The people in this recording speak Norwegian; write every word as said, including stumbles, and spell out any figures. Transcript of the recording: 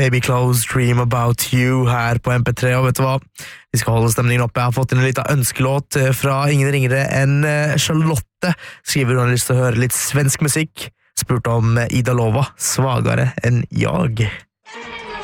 Baby Clothes, Dream About You her på M P tre, og vet du hva? Vi skal holde stemningen oppe. Jeg har fått en liten ønskelåt fra ingen ringere enn Charlotte. Skriver hun har lyst til å høre litt svensk musikk. Spurt om Ida Lova, svagare enn jag.